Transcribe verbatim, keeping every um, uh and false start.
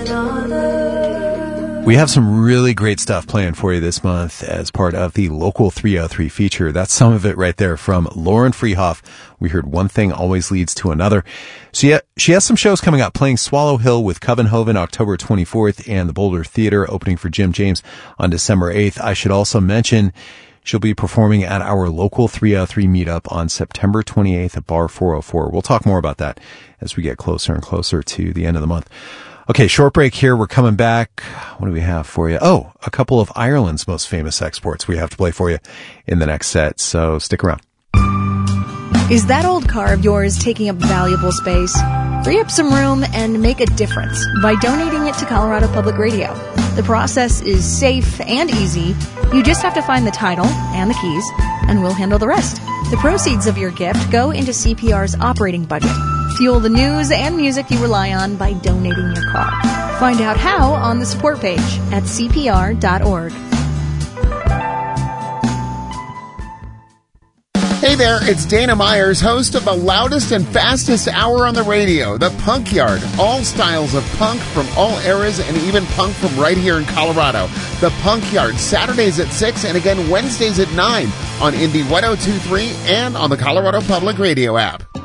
another. We have some really great stuff playing for you this month as part of the Local three oh three feature. That's some of it right there from Lauren Freehoff. We heard One Thing Always Leads to Another. So yeah, she has some shows coming up, playing Swallow Hill with Covenhoven October twenty-fourth and the Boulder Theater opening for Jim James on December eighth. I should also mention she'll be performing at our Local three oh three meetup on September twenty-eighth at Bar four oh four. We'll talk more about that as we get closer and closer to the end of the month. Okay, short break here. We're coming back. What do we have for you? Oh, a couple of Ireland's most famous exports we have to play for you in the next set, so stick around. Is that old car of yours taking up valuable space? Free up some room and make a difference by donating it to Colorado Public Radio. The process is safe and easy. You just have to find the title and the keys, and we'll handle the rest. The proceeds of your gift go into C P R's operating budget. Fuel the news and music you rely on by donating your car. Find out how on the support page at C P R dot org. Hey there, it's Dana Myers, host of the loudest and fastest hour on the radio, The Punk Yard. All styles of punk from all eras and even punk from right here in Colorado. The Punk Yard, Saturdays at six and again Wednesdays at nine on Indie one oh two point three and on the Colorado Public Radio app.